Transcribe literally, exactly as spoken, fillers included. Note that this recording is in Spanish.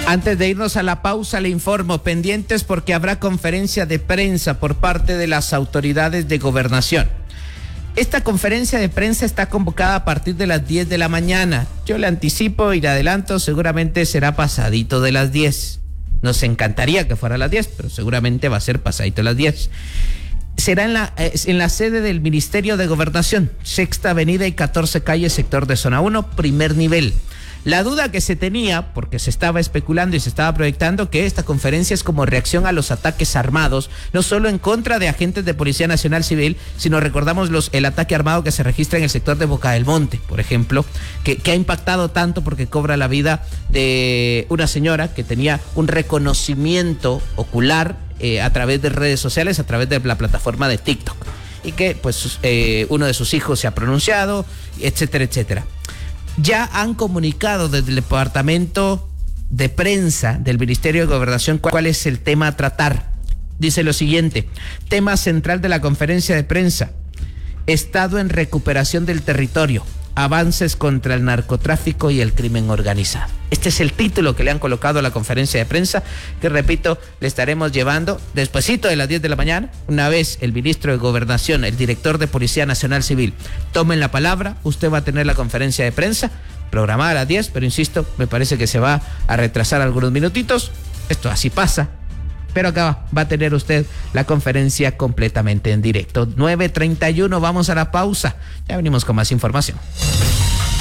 Antes de irnos a la pausa, le informo, pendientes porque habrá conferencia de prensa por parte de las autoridades de gobernación. Esta conferencia de prensa está convocada a partir de las diez de la mañana. Yo le anticipo y le adelanto, seguramente será pasadito de las diez. Nos encantaría que fuera a las diez, pero seguramente va a ser pasadito de las diez. Será en la, en la sede del Ministerio de Gobernación, Sexta Avenida y catorce Calle, sector de Zona uno, primer nivel. La duda que se tenía, porque se estaba especulando y se estaba proyectando que esta conferencia es como reacción a los ataques armados, no solo en contra de agentes de Policía Nacional Civil, sino recordamos los, el ataque armado que se registra en el sector de Boca del Monte, por ejemplo, que, que ha impactado tanto porque cobra la vida de una señora que tenía un reconocimiento ocular eh, a través de redes sociales, a través de la plataforma de TikTok, y que pues eh, uno de sus hijos se ha pronunciado, etcétera, etcétera. Ya han comunicado desde el departamento de prensa del Ministerio de Gobernación cuál es el tema a tratar. Dice lo siguiente: tema central de la conferencia de prensa: estado en recuperación del territorio, avances contra el narcotráfico y el crimen organizado. Este es el título que le han colocado a la conferencia de prensa, que repito, le estaremos llevando despuesito de las diez de la mañana. Una vez el ministro de Gobernación, el director de Policía Nacional Civil tomen la palabra, usted va a tener la conferencia de prensa programada a las diez, pero insisto, me parece que se va a retrasar algunos minutitos. Esto así pasa, pero acá va, va a tener usted la conferencia completamente en directo. nueve treinta y uno, vamos a la pausa. Ya venimos con más información.